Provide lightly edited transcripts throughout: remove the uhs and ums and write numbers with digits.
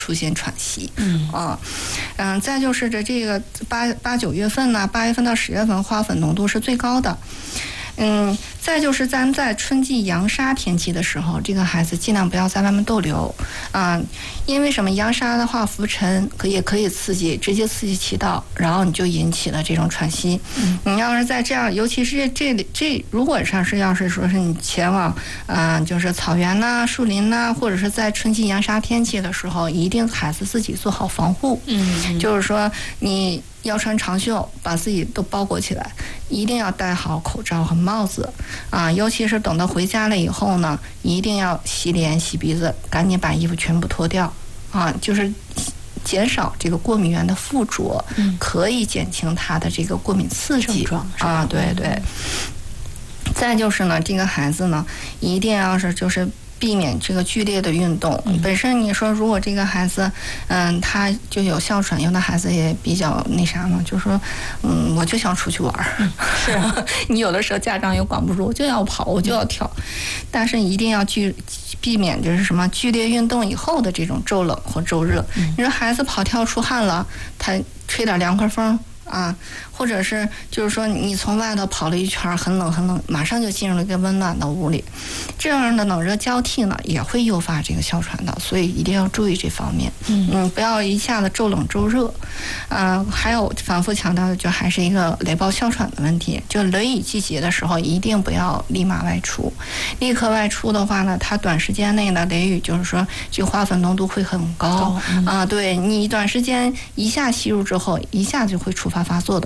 出现喘息。再就是这个8、9月份呢，8月份到10月份花粉浓度是最高的。再就是咱在春季扬沙天气的时候，这个孩子尽量不要在外面逗留因为什么？扬沙的话，浮尘也可以直接刺激气道，然后你就引起了这种喘息。你要是在这样，尤其是如果要是说是你前往就是草原呐、树林呐，或者是在春季扬沙天气的时候，一定孩子自己做好防护。就是说你要穿长袖，把自己都包裹起来，一定要戴好口罩和帽子尤其是等到回家了以后呢，一定要洗脸洗鼻子，赶紧把衣服全部脱掉就是减少这个过敏源的附着，可以减轻它的这个过敏刺激对对。再就是呢，这个孩子呢，一定要是就是避免这个剧烈的运动。本身你说如果这个孩子他就有哮喘，有的孩子也比较那啥嘛，就说我就想出去玩是你有的时候家长也管不住，我就要跑，我就要跳，但是一定要避免就是什么剧烈运动以后的这种骤冷或骤热。你说孩子跑跳出汗了，他吹点凉快风或者是就是说你从外头跑了一圈很冷很冷，马上就进入了一个温暖的屋里，这样的冷热交替呢也会诱发这个哮喘的，所以一定要注意这方面。不要一下子骤冷骤热。还有反复强调的就还是一个雷暴哮喘的问题，就雷雨季节的时候一定不要立马外出。立刻外出的话呢，它短时间内的雷雨就是说这个花粉浓度会很高对，你短时间一下吸入之后，一下就会触发发作的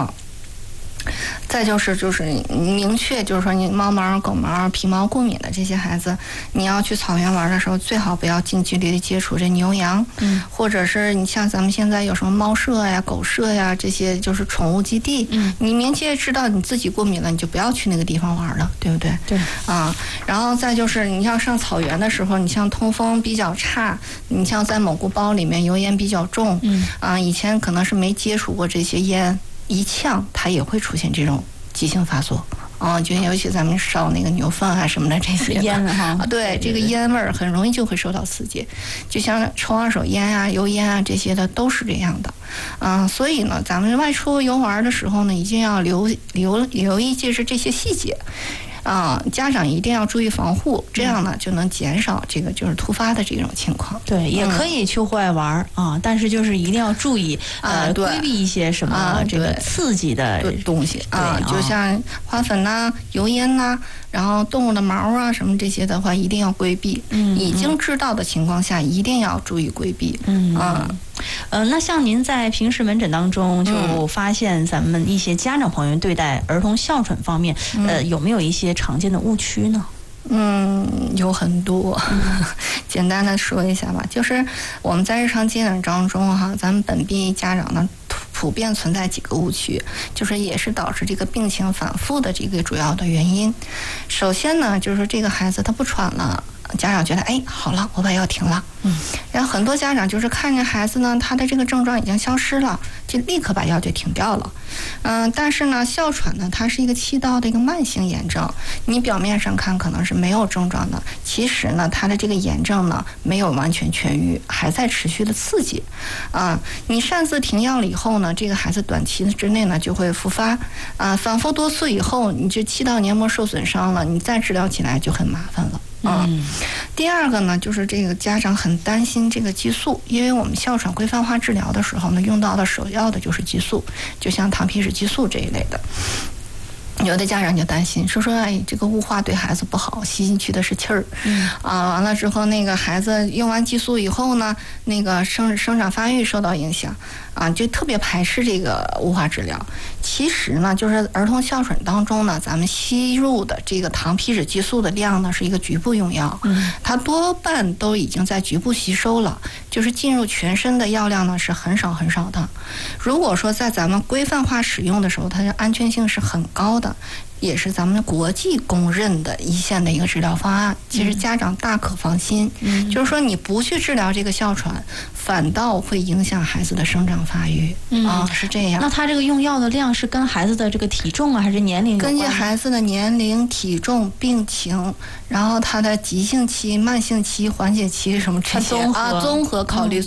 再就是明确就是说你猫毛、狗毛、皮毛过敏的这些孩子，你要去草原玩的时候，最好不要近距离的接触这牛羊，或者是你像咱们现在有什么猫舍呀、狗舍呀这些就是宠物基地，你明确知道你自己过敏了，你就不要去那个地方玩了，对不对？ 对然后再就是你要上草原的时候，你像通风比较差，你像在蒙古包里面油烟比较重，以前可能是没接触过这些烟。一呛它也会出现这种急性发作就尤其咱们烧那个牛粪什么的这些烟对，这个烟味儿很容易就会受到刺激，就像抽二手烟油烟这些的都是这样的所以呢，咱们外出游玩的时候呢，一定要留意就是这些细节。家长一定要注意防护，这样呢就能减少这个就是突发的这种情况。 对，也可以去户外玩但是就是一定要注意规避一些什么这个刺激的东西就像花粉油烟然后动物的毛什么这些的话，一定要规避。已经知道的情况下，一定要注意规避。 那像您在平时门诊当中就发现咱们一些家长朋友对待儿童哮喘方面，有没有一些常见的误区呢？ 有很多，简单的说一下吧，就是我们在日常接诊当中咱们本地家长呢普遍存在几个误区，就是也是导致这个病情反复的这个主要的原因。首先呢，就是这个孩子他不喘了，家长觉得好了，我把药停了。然后很多家长就是看见孩子呢，他的这个症状已经消失了，就立刻把药就停掉了。但是呢，哮喘呢，它是一个气道的一个慢性炎症，你表面上看可能是没有症状的，其实呢，它的这个炎症呢没有完全痊愈，还在持续的刺激。你擅自停药了以后呢，这个孩子短期之内呢就会复发。反复多次以后，你这气道黏膜受损伤了，你再治疗起来就很麻烦了。第二个呢，就是这个家长很担心这个激素，因为我们哮喘规范化治疗的时候呢，用到的首要的就是激素，就像糖皮质激素这一类的。有的家长就担心说这个雾化对孩子不好，吸进去的是气儿完了之后那个孩子用完激素以后呢，那个生长发育受到影响就特别排斥这个雾化治疗。其实呢，就是儿童哮喘当中呢，咱们吸入的这个糖皮质激素的量呢是一个局部用药，它多半都已经在局部吸收了，就是进入全身的药量呢是很少很少的。如果说在咱们规范化使用的时候，它的安全性是很高的，也是咱们国际公认的一线的一个治疗方案。其实家长大可放心，就是说你不去治疗这个哮喘，反倒会影响孩子的生长发育是这样。 那他这个用药的量是跟孩子的这个体重还是年龄有关？ 根据孩子的年龄、体重、病情，然后他的急性期、慢性期、缓解期什么这些综合考虑